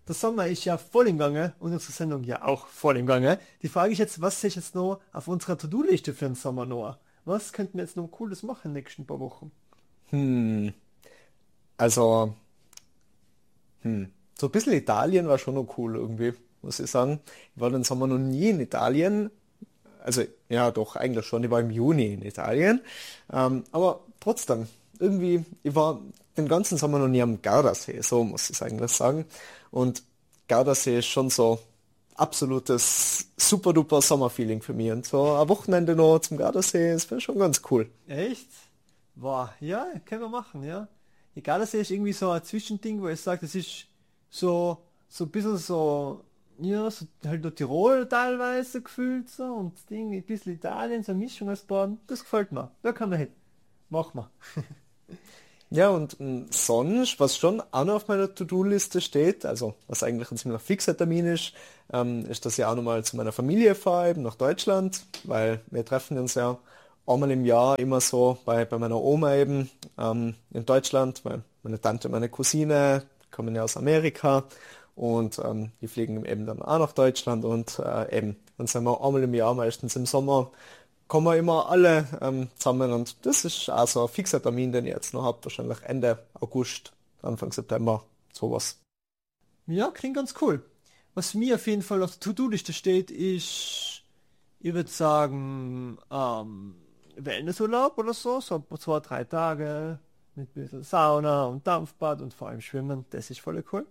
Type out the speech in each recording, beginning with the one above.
Der Sommer ist ja voll im Gange und unsere Sendung ja auch voll im Gange. Die Frage ist jetzt, was ist jetzt noch auf unserer To-Do-Liste für den Sommer noch? Was könnten wir jetzt noch Cooles machen in den nächsten paar Wochen? Hm, also, so ein bisschen Italien war schon noch cool irgendwie, muss ich sagen. Ich war den Sommer noch nie in Italien. Also, ja, doch, eigentlich schon. Ich war im Juni in Italien. Aber trotzdem, irgendwie, ich war den ganzen Sommer noch nie am Gardasee, so muss ich es eigentlich sagen. Und Gardasee ist schon so absolutes super-duper Sommerfeeling für mich. Und so ein Wochenende noch zum Gardasee, das wäre schon ganz cool. Echt? Boah, ja, können wir machen, ja. Egal, das ist irgendwie so ein Zwischending, wo ich sage, das ist so ein bisschen so, ja, so halt nur Tirol teilweise gefühlt so und irgendwie ein bisschen Italien, so eine Mischung aus Baden. Das gefällt mir. Da kann man hin. Mach mal. Ja, und sonst, was schon auch noch auf meiner To-Do-Liste steht, also was eigentlich ein ziemlich fixer Termin ist, dass ich auch nochmal zu meiner Familie fahre, eben nach Deutschland, weil wir treffen uns ja einmal im Jahr immer so bei meiner Oma eben in Deutschland, weil meine Tante, meine Cousine kommen ja aus Amerika und die fliegen eben dann auch nach Deutschland und eben, dann sind wir einmal im Jahr, meistens im Sommer, kommen wir immer alle zusammen und das ist auch so ein fixer Termin, den ich jetzt noch habe, wahrscheinlich Ende August, Anfang September, sowas. Ja, klingt ganz cool. Was für mich auf jeden Fall auf der To-Do-Liste steht, ist, ich würde sagen, Wellnessurlaub oder so, so 2, 3 Tage mit ein bisschen Sauna und Dampfbad und vor allem Schwimmen, das ist voll cool.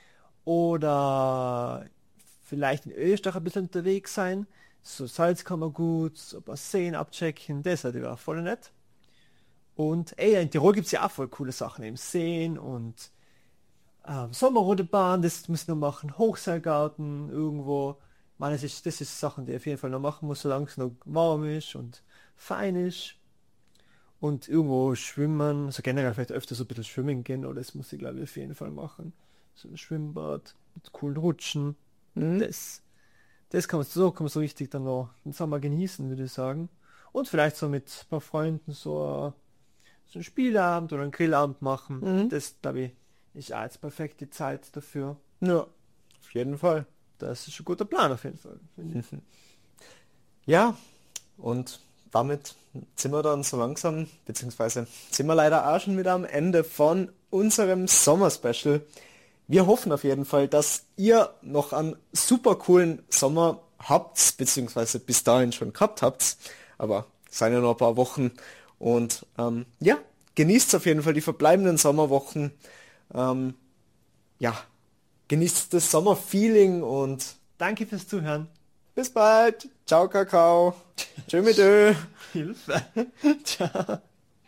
Oder vielleicht in Österreich ein bisschen unterwegs sein, so Salzkammergut, so ein paar Seen abchecken, das hätte auch voll nett. Und ey, in Tirol gibt es ja auch voll coole Sachen, eben Seen und Sommerrodebahn, das müssen wir machen, Hochseilgarten irgendwo. Man, das ist Sachen, die ich auf jeden Fall noch machen muss, solange es noch warm ist und fein ist. Und irgendwo schwimmen, also generell vielleicht öfter so ein bisschen schwimmen gehen, oder das muss ich glaube ich auf jeden Fall machen. So ein Schwimmbad mit coolen Rutschen. Mhm. Das, das kann man so richtig dann noch den Sommer genießen, würde ich sagen. Und vielleicht so mit ein paar Freunden so einen Spielabend oder einen Grillabend machen. Mhm. Das, glaube ich, ist auch jetzt perfekte Zeit dafür. Ja, auf jeden Fall. Das ist ein guter Plan auf jeden Fall, finde ich. Ja, und damit sind wir dann so langsam, beziehungsweise sind wir leider auch schon wieder am Ende von unserem Sommer-Special. Wir hoffen auf jeden Fall, dass ihr noch einen super coolen Sommer habt, beziehungsweise bis dahin schon gehabt habt. Aber es sind ja noch ein paar Wochen. Und ja, genießt auf jeden Fall die verbleibenden Sommerwochen. Ja, genießt das Sommerfeeling und Danke fürs Zuhören. bis bald. Ciao, Kakao. Tschö mit Ö. Hilfe. Ciao.